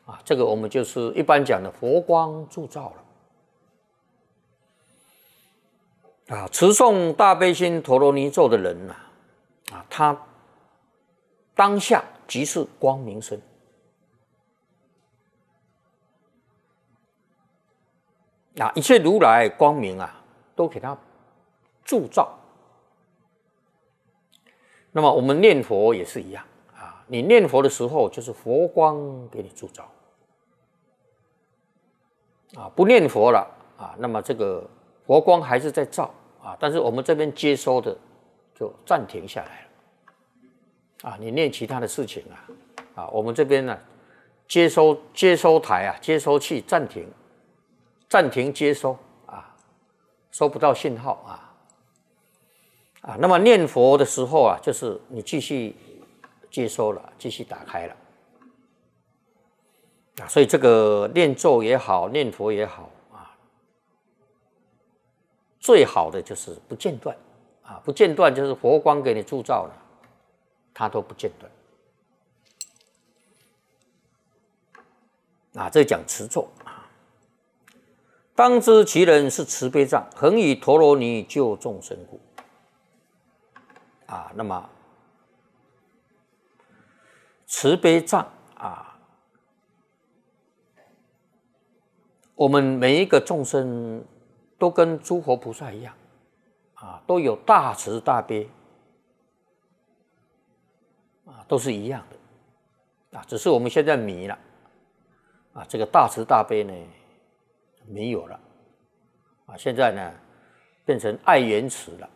这个我们就是一般讲的佛光铸造了。持诵大悲心陀罗尼咒的人他当下即是光明身。一切如来光明都给他铸造。那么我们念佛也是一样你念佛的时候就是佛光给你铸造不念佛了那么这个佛光还是在照但是我们这边接收的就暂停下来了你念其他的事情我们这边呢接收台接收器暂停接收收不到信号那么念佛的时候就是你继续接收了，继续打开了所以这个念咒也好，念佛也好最好的就是不间断不间断就是佛光给你铸造了，它都不间断这讲持咒当知其人是慈悲藏，恒以陀罗尼救众生故那么慈悲藏我们每一个众生都跟诸佛菩萨一样都有大慈大悲都是一样的只是我们现在迷了这个大慈大悲呢没有了现在呢变成爱缘慈了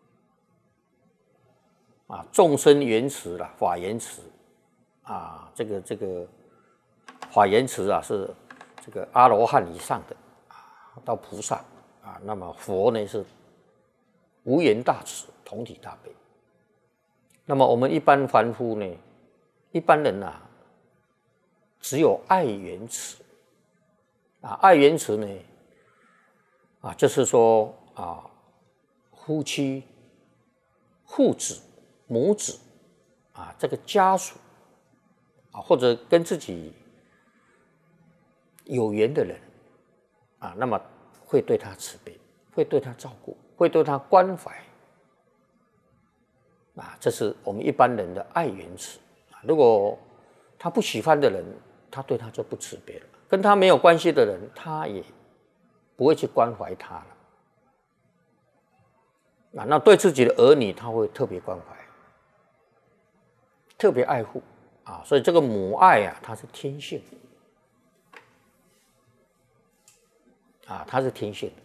众生缘慈了，法缘慈这个法缘慈是这个阿罗汉以上的到菩萨那么佛呢是无缘大慈，同体大悲。那么我们一般凡夫呢，一般人只有爱缘慈爱缘慈呢就是说夫妻、父子、母子这个家属或者跟自己有缘的人那么会对他慈悲，会对他照顾，会对他关怀这是我们一般人的爱缘慈如果他不喜欢的人，他对他就不慈悲了，跟他没有关系的人，他也不会去关怀他了那对自己的儿女，他会特别关怀，特别爱护所以这个母爱它是天性它是天性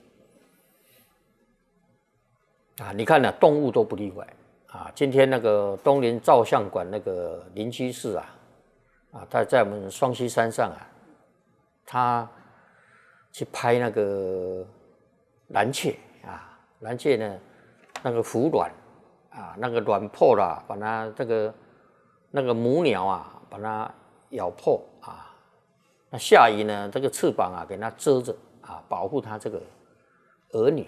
你看动物都不例外今天那个东林照相馆那个林居士他在我们双溪山上他去拍那个蓝雀蓝雀呢那个孵卵那个卵破了，把它那个母鸟把它咬破那下移呢这个翅膀给它遮着保护它这个儿女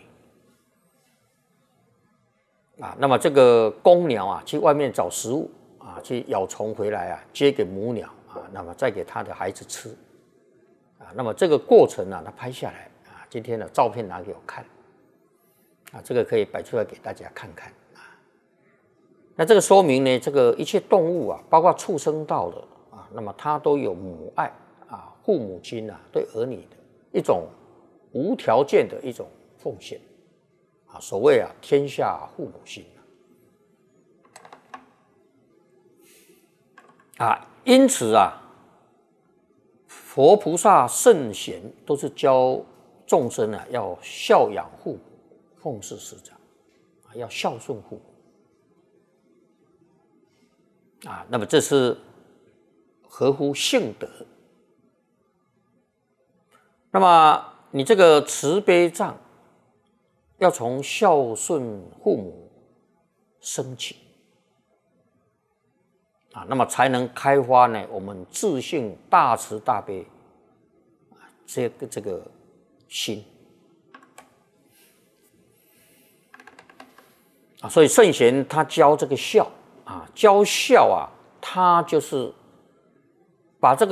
那么这个公鸟去外面找食物去咬虫回来接给母鸟那么再给它的孩子吃那么这个过程它拍下来今天的照片拿给我看这个可以摆出来给大家看看那这个说明呢，这个一切动物包括畜生道的那么它都有母爱父母亲对儿女的一种无条件的一种奉献所谓天下父母心因此佛菩萨圣贤都是教众生要孝养父母，奉事师长要孝顺父母那么这是合乎性德。那么你这个慈悲藏要从孝顺父母升起那么才能开发呢我们自性大慈大悲这个心所以圣贤他教这个孝教孝他就是把这个